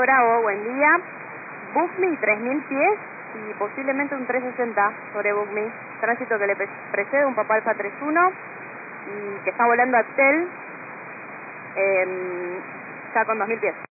Bravo, buen día. Book Me 3000 pies y posiblemente un 360 sobre Book Me. Tránsito que le precede un Papa Alfa 31 y que está volando a Tel ya con 2000 pies.